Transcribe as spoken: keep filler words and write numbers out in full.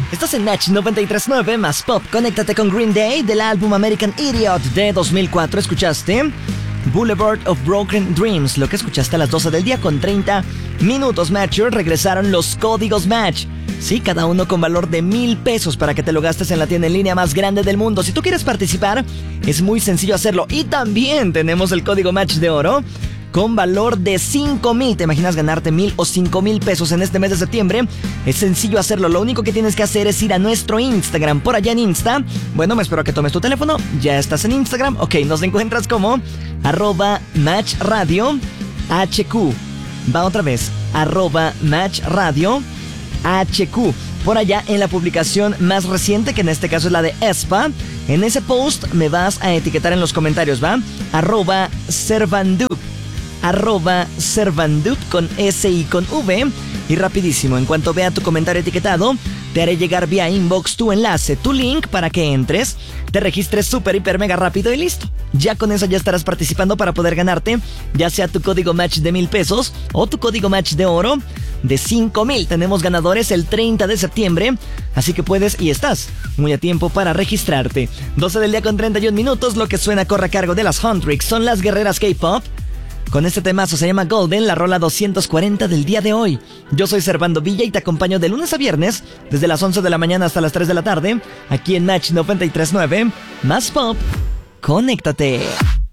Estás en Match noventa y tres punto nueve más Pop. Conéctate con Green Day del álbum American Idiot de dos mil cuatro. Escuchaste Boulevard of Broken Dreams. Lo que escuchaste a las doce del día con treinta minutos. Matcher, regresaron los códigos Match. Sí, cada uno con valor de mil pesos para que te lo gastes en la tienda en línea más grande del mundo. Si tú quieres participar, es muy sencillo hacerlo. Y también tenemos el código Match de oro con valor de cinco mil. ¿Te imaginas ganarte mil o cinco mil pesos en este mes de septiembre? Es sencillo hacerlo. Lo único que tienes que hacer es ir a nuestro Instagram. Por allá en Insta, bueno, me espero que tomes tu teléfono. Ya estás en Instagram. Ok, nos encuentras como arroba Match Radio H Q. Va otra vez, arroba Match Radio H Q. Por allá en la publicación más reciente, que en este caso es la de Espa, en ese post me vas a etiquetar en los comentarios, ¿va? Arroba Servandup. Arroba Servandup con S y con V. Y rapidísimo, en cuanto vea tu comentario etiquetado, te haré llegar vía inbox tu enlace, tu link para que entres, te registres súper, hiper, mega rápido y listo. Ya con eso ya estarás participando para poder ganarte ya sea tu código Match de mil pesos o tu código Match de oro de cinco mil. Tenemos ganadores el treinta de septiembre, así que puedes y estás muy a tiempo para registrarte. doce del día con treinta y un minutos. Lo que suena corre a cargo de las Huntrix. Son las guerreras K-pop. Con este temazo se llama Golden, la rola doscientos cuarenta del día de hoy. Yo soy Servando Villa y te acompaño de lunes a viernes, desde las once de la mañana hasta las tres de la tarde, aquí en Match noventa y tres punto nueve, más Pop. Conéctate.